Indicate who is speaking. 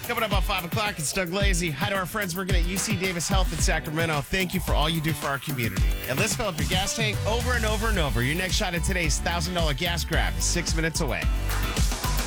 Speaker 1: Coming up at 5 o'clock, it's Doug Lazy. Hi to our friends working at UC Davis Health in Sacramento. Thank you for all you do for our community. And let's fill up your gas tank over and over and over. Your next shot at today's $1,000 gas grab is 6 minutes away.